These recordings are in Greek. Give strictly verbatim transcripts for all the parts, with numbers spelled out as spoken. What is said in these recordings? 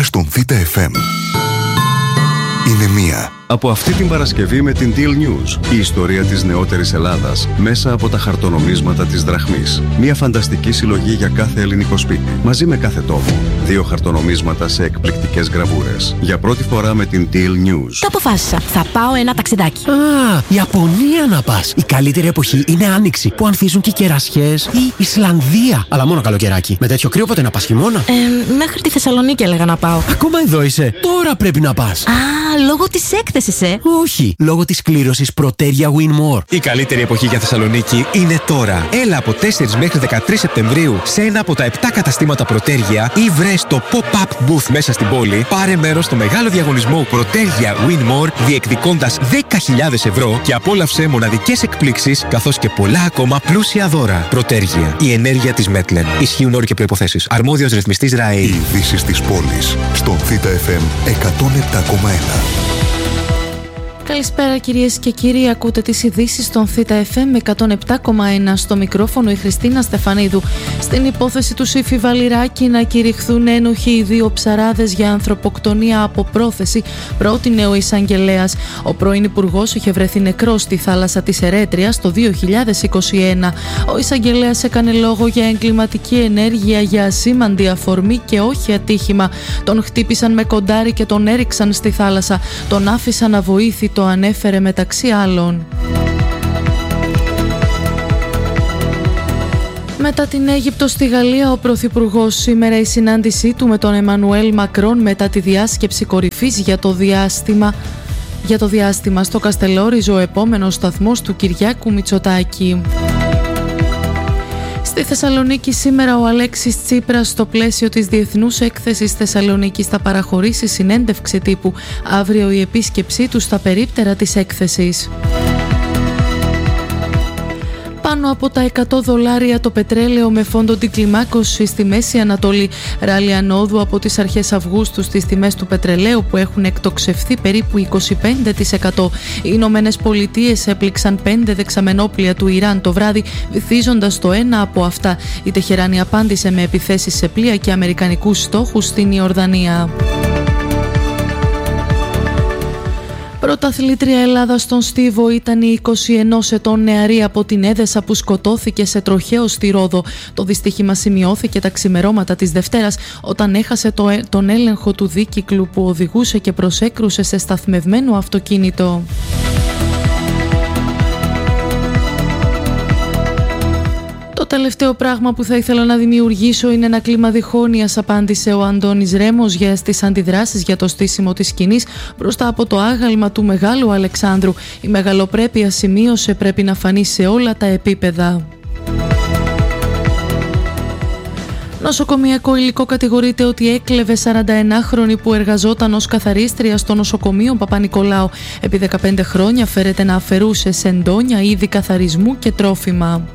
στον Θ εφ εμ είναι μία. Από αυτή την Παρασκευή με την Deal News, η ιστορία της νεότερης Ελλάδας μέσα από τα χαρτονομίσματα της δραχμής. Μια φανταστική συλλογή για κάθε ελληνικό σπίτι, μαζί με κάθε τόπο. Δύο χαρτονομίσματα σε εκπληκτικές γραβούρες. Για πρώτη φορά με την Deal News. Το αποφάσισα. Θα πάω ένα ταξιδάκι. Α, Ιαπωνία να πας. Η καλύτερη εποχή είναι άνοιξη, που ανθίζουν και οι κερασιές. Ή Ισλανδία. Αλλά μόνο καλοκαιράκι. Με τέτοιο κρύο πότε να πας, χειμώνα? Ε, μέχρι τη Θεσσαλονίκη έλεγα να πάω. Ακόμα εδώ είσαι. Τώρα πρέπει να πας. Α, λόγω της έκθεσης, ε. Όχι, λόγω της κλήρωσης Proteria Win More. Η καλύτερη εποχή για Θεσσαλονίκη είναι τώρα. Έλα από τέσσερις μέχρι δεκατρείς Σεπτεμβρίου σε ένα από τα επτά καταστήματα Proteria ή βρες το pop-up booth μέσα στην πόλη. Πάρε μέρος στο μεγάλο διαγωνισμό Proteria Win More, διεκδικώντας δέκα χιλιάδες ευρώ και απόλαυσε μοναδικές εκπλήξεις καθώς και πολλά ακόμα πλούσια δώρα. Proteria, η ενέργεια της Μέτλεν. Ισχύουν όροι και προϋποθέσεις. Αρμόδιος ρυθμιστής ΡΑΕ. Οι ειδήσεις της πόλης στον Θ εφ εμ εκατόν επτά κόμμα ένα. Καλησπέρα κυρίες και κύριοι, ακούτε τις ειδήσεις στον Θ εφ εμ εκατόν επτά κόμμα ένα. Στο μικρόφωνο η Χριστίνα Στεφανίδου. Στην υπόθεση του Σύφη Βαλιράκη να κηρυχθούν ένοχοι οι δύο ψαράδες για ανθρωποκτονία από πρόθεση, πρότεινε ο εισαγγελέας. Ο πρώην υπουργός είχε βρεθεί νεκρός στη θάλασσα της Ερέτριας το δύο χιλιάδες είκοσι ένα. Ο εισαγγελέας έκανε λόγο για εγκληματική ενέργεια για ασήμαντη αφορμή και όχι ατύχημα. Τον χτύπησαν με κοντάρι και τον έριξαν στη θάλασσα. Τον άφησαν αβοήθητο, το ανέφερε μεταξύ άλλων. Μετά την Αίγυπτο στη Γαλλία, ο Πρωθυπουργός σήμερα η συνάντησή του με τον Εμμανουέλ Μακρόν μετά τη διάσκεψη κορυφής για το διάστημα. Για το διάστημα στο Καστελόριζο, ο επόμενος σταθμός του Κυριάκου Μητσοτάκη. Στη Θεσσαλονίκη σήμερα ο Αλέξης Τσίπρας στο πλαίσιο της Διεθνούς Έκθεσης Θεσσαλονίκης θα παραχωρήσει συνέντευξη τύπου. Αύριο η επίσκεψή του στα περίπτερα της έκθεσης. Πάνω από τα εκατό δολάρια το πετρέλαιο με φόντο την κλιμάκωση στη Μέση Ανατολή. Ράλι ανόδου από τις αρχές Αυγούστου στις τιμές του πετρελαίου που έχουν εκτοξευθεί περίπου είκοσι πέντε τοις εκατό. Οι Ηνωμένες Πολιτείες έπληξαν πέντε δεξαμενόπλια του Ιράν το βράδυ, βυθίζοντας το ένα από αυτά. Η Τεχεράνη απάντησε με επιθέσεις σε πλοία και αμερικανικούς στόχους στην Ιορδανία. Πρωταθλήτρια Ελλάδα στον Στίβο ήταν η είκοσι ενός ετών νεαρή από την Έδεσα που σκοτώθηκε σε τροχαίο στη Ρόδο. Το δυστύχημα σημειώθηκε τα ξημερώματα της Δευτέρας όταν έχασε το, τον έλεγχο του δίκυκλου που οδηγούσε και προσέκρουσε σε σταθμευμένο αυτοκίνητο. Το τελευταίο πράγμα που θα ήθελα να δημιουργήσω είναι ένα κλίμα διχόνοιας, απάντησε ο Αντώνης Ρέμος για στις αντιδράσεις για το στήσιμο της σκηνής μπροστά από το άγαλμα του Μεγάλου Αλεξάνδρου. Η μεγαλοπρέπεια, σημείωσε, πρέπει να φανεί σε όλα τα επίπεδα. Νοσοκομιακό υλικό κατηγορείται ότι έκλεβε σαρανταενάχρονη που εργαζόταν ως καθαρίστρια στο νοσοκομείο Παπα-Νικολάου. Επί δεκαπέντε χρόνια φέρεται να αφαιρούσε σεντόνια, είδη καθαρισμού και τρόφιμα.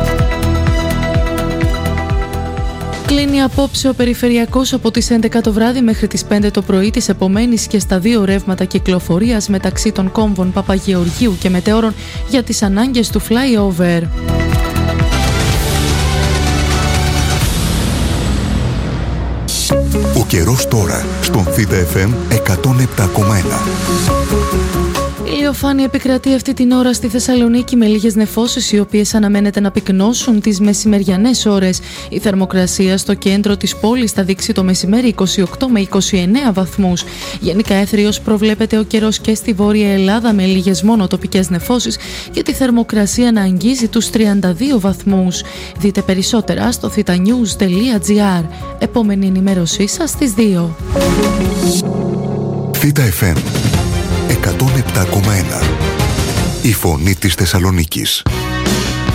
Κλείνει απόψε ο περιφερειακός από τις έντεκα το βράδυ μέχρι τις πέντε το πρωί της επομένης και στα δύο ρεύματα κυκλοφορίας μεταξύ των κόμβων Παπαγεωργίου και Μετεώρων για τις ανάγκες του flyover. Ο καιρός τώρα στον Θ εφ εμ εκατόν επτά κόμμα ένα. Ηλιοφάνεια επικρατεί αυτή την ώρα στη Θεσσαλονίκη με λίγες νεφώσεις οι οποίες αναμένεται να πυκνώσουν τις μεσημεριανές ώρες. Η θερμοκρασία στο κέντρο της πόλης θα δείξει το μεσημέρι είκοσι οκτώ με είκοσι εννέα βαθμούς. Γενικά έθριος προβλέπεται ο καιρός και στη Βόρεια Ελλάδα με λίγες μόνο τοπικές νεφώσεις και τη θερμοκρασία να αγγίζει τους τριάντα δύο βαθμούς. Δείτε περισσότερα στο θητανιούς τελεία τζι άρ. Επόμενη ενημέρωσή σας στις δύο. Θ εφ εμ εκατόν επτά κόμμα ένα. Η φωνή της Θεσσαλονίκης.